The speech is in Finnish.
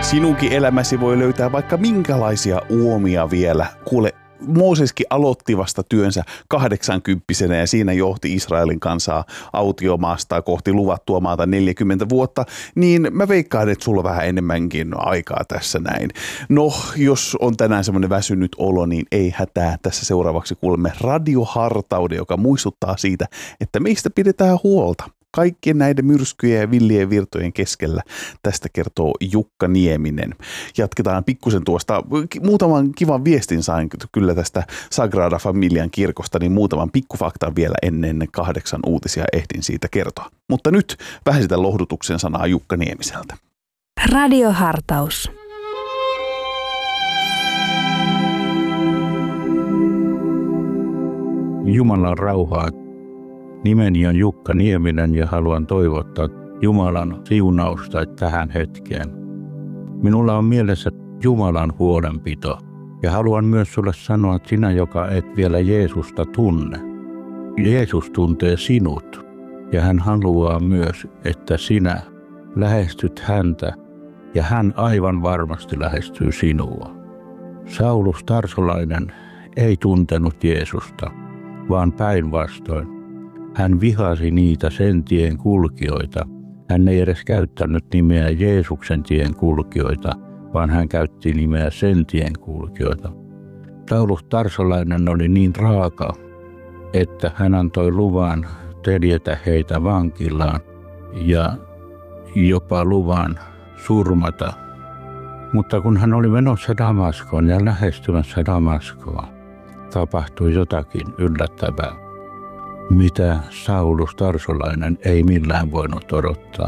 Sinunkin elämäsi voi löytää vaikka minkälaisia uomia vielä. Kuule, Mooseskin aloitti vasta työnsä 80-vuotiaana ja siinä johti Israelin kansaa autiomaasta kohti luvattua maata 40 vuotta, niin mä veikkaan, että sulla on vähän enemmänkin aikaa tässä näin. No, jos on tänään semmoinen väsynyt olo, niin ei hätää. Tässä seuraavaksi kuulemme radiohartauden, joka muistuttaa siitä, että meistä pidetään huolta. Kaikkien näiden myrskyjen ja villien virtojen keskellä. Tästä kertoo Jukka Nieminen. Jatketaan pikkusen tuosta. Muutaman kivan viestin sain kyllä tästä Sagrada Familian kirkosta, niin muutaman pikkufaktan vielä ennen 8 uutisia ehdin siitä kertoa. Mutta nyt vähän sitä lohdutuksen sanaa Jukka Niemiseltä. Radiohartaus. Jumalan rauhaa. Nimeni on Jukka Nieminen ja haluan toivottaa Jumalan siunausta tähän hetkeen. Minulla on mielessä Jumalan huolenpito ja haluan myös sulle sanoa, että sinä, joka et vielä Jeesusta tunne. Jeesus tuntee sinut ja hän haluaa myös, että sinä lähestyt häntä ja hän aivan varmasti lähestyy sinua. Saulus Tarsolainen ei tuntenut Jeesusta, vaan päinvastoin. Hän vihasi niitä sen tien kulkijoita. Hän ei edes käyttänyt nimeä Jeesuksen tien kulkijoita, vaan hän käytti nimeä sen tien kulkijoita. Saulus Tarsolainen oli niin raaka, että hän antoi luvan teljetä heitä vankilaan ja jopa luvan surmata. Mutta kun hän oli menossa Damaskoon ja lähestymässä Damaskoa, tapahtui jotakin yllättävää, mitä Saulus Tarsolainen ei millään voinut odottaa.